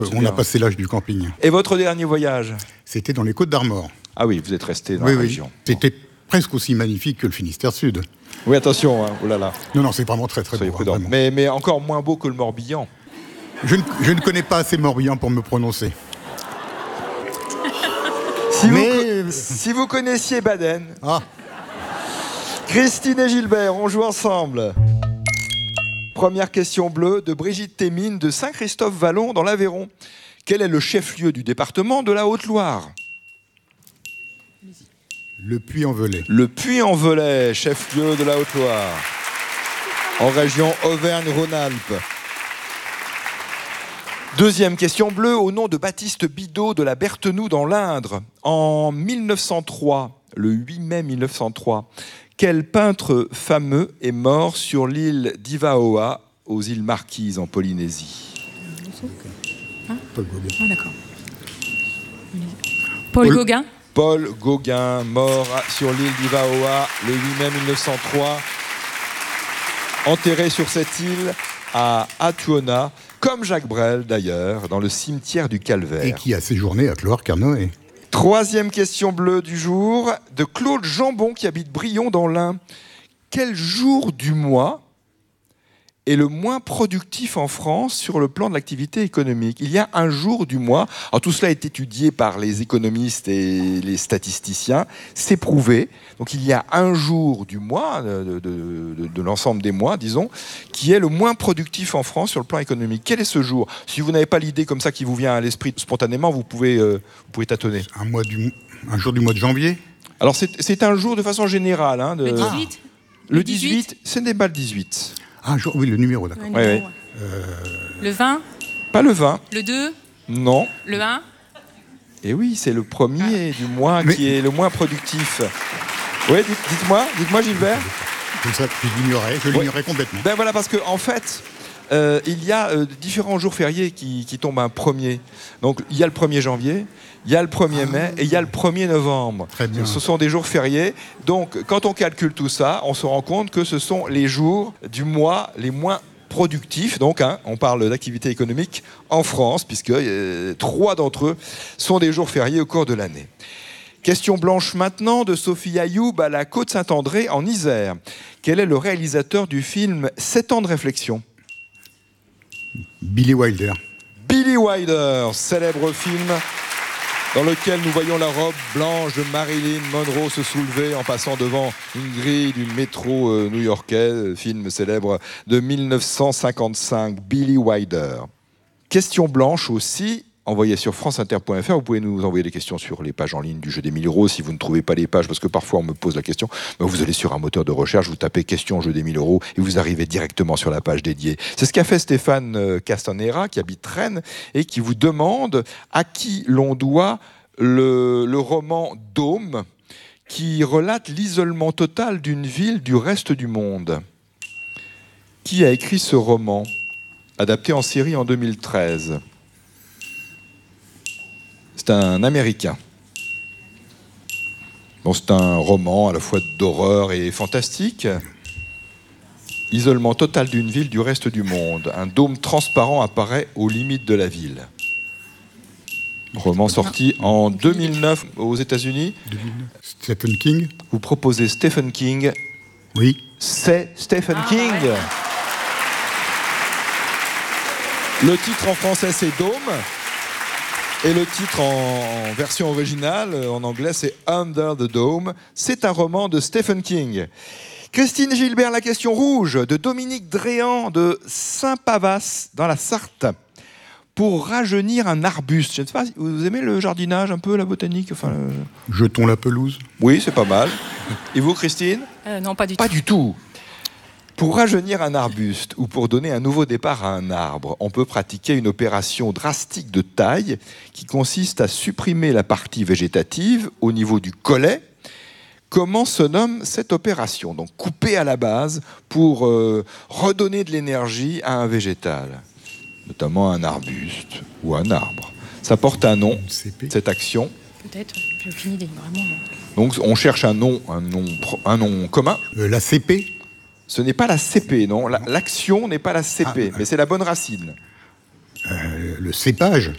On a passé l'âge du camping. Et votre dernier voyage? C'était dans les Côtes-d'Armor. Ah oui, vous êtes resté dans la région. C'était presque aussi magnifique que le Finistère Sud. Oui, attention, hein. Oh là là. Non, c'est vraiment très très Soyez beau. prudent. Vraiment. Mais encore moins beau que le Morbihan. Je ne connais pas assez Morbihan pour me prononcer. Si vous connaissiez Baden, Ah, Christine et Gilbert, on joue ensemble. Première question bleue de Brigitte Thémine de Saint-Christophe-Vallon dans l'Aveyron. Quel est le chef-lieu du département de la Haute-Loire? le Puy-en-Velay. Le Puy-en-Velay, chef-lieu de la Haute-Loire, en région Auvergne-Rhône-Alpes. Deuxième question bleue, au nom de Baptiste Bidot de la Berthenoux dans l'Indre. En 1903, le 8 mai 1903, quel peintre fameux est mort sur l'île d'Ivaoa, aux îles Marquises, en Polynésie? Paul Gauguin. Ah, d'accord. Paul Gauguin. Paul Gauguin, mort sur l'île d'Ivaoa le 8 mai 1903, enterré sur cette île à Atuona, comme Jacques Brel d'ailleurs, dans le cimetière du Calvaire. Et qui a séjourné à Cloire-Carnoët. Troisième question bleue du jour, de Claude Jambon qui habite Brion dans l'Ain. Quel jour du mois est le moins productif en France sur le plan de l'activité économique? Il y a un jour du mois, alors tout cela est étudié par les économistes et les statisticiens, c'est prouvé. Donc il y a un jour du mois, de l'ensemble des mois, disons, qui est le moins productif en France sur le plan économique. Quel est ce jour? Si vous n'avez pas l'idée comme ça qui vous vient à l'esprit spontanément, vous pouvez tâtonner. Un jour du mois de janvier. Alors c'est un jour de façon générale. Hein, Le 18 Le 18, ce n'est pas le 18. Ah, oui, le numéro, d'accord. Oui. Le 20. Pas le 20. Le 2. Non. Le 1. Et oui, c'est le premier du mois qui est le moins productif. Oui, dites-moi Gilbert. Comme ça, je l'ignorais complètement. Ben voilà, parce qu'en fait, il y a différents jours fériés qui tombent un premier. Donc, il y a le 1er janvier, il y a le 1er mai et il y a le 1er novembre. Très bien. Ce sont des jours fériés. Donc, quand on calcule tout ça, on se rend compte que ce sont les jours du mois les moins productifs. Donc, on parle d'activité économique en France, puisque 3 d'entre eux sont des jours fériés au cours de l'année. Question blanche maintenant de Sophie Ayoub à la Côte-Saint-André en Isère. Quel est le réalisateur du film 7 ans de réflexion? Billy Wilder. Billy Wilder, célèbre film dans lequel nous voyons la robe blanche de Marilyn Monroe se soulever en passant devant une grille du métro new-yorkais, film célèbre de 1955, Billy Wilder. Question blanche aussi, envoyez sur franceinter.fr. Vous pouvez nous envoyer des questions sur les pages en ligne du jeu des 1000 euros. Si vous ne trouvez pas les pages, parce que parfois on me pose la question, vous allez sur un moteur de recherche, vous tapez question jeu des 1000 euros et vous arrivez directement sur la page dédiée. C'est ce qu'a fait Stéphane Castanera, qui habite Rennes, et qui vous demande à qui l'on doit le roman Dôme, qui relate l'isolement total d'une ville du reste du monde. Qui a écrit ce roman, adapté en série en 2013? C'est un Américain. Bon, c'est un roman à la fois d'horreur et fantastique. Isolement total d'une ville du reste du monde. Un dôme transparent apparaît aux limites de la ville. Roman sorti en 2009 aux États-Unis. 2009. Stephen King. Vous proposez Stephen King. Oui. C'est Stephen King. Ouais. Le titre en français, c'est Dôme. Et le titre en version originale, en anglais, c'est Under the Dome. C'est un roman de Stephen King. Christine Gilbert, la question rouge, de Dominique Dréan de Saint-Pavas, dans la Sarthe. Pour rajeunir un arbuste, je ne sais pas, vous aimez le jardinage un peu, la botanique, Jetons la pelouse. Oui, c'est pas mal. Et vous, Christine? Non, pas du tout. Pas du tout. Pour rajeunir un arbuste ou pour donner un nouveau départ à un arbre, on peut pratiquer une opération drastique de taille qui consiste à supprimer la partie végétative au niveau du collet. Comment se nomme cette opération? Donc couper à la base pour redonner de l'énergie à un végétal, notamment un arbuste ou un arbre. Ça porte un nom, cette action. Peut-être, j'ai aucune idée, vraiment. Donc on cherche un nom commun. La CP. Ce n'est pas la CP, non. L'action n'est pas la CP, mais c'est la bonne racine. Le cépage.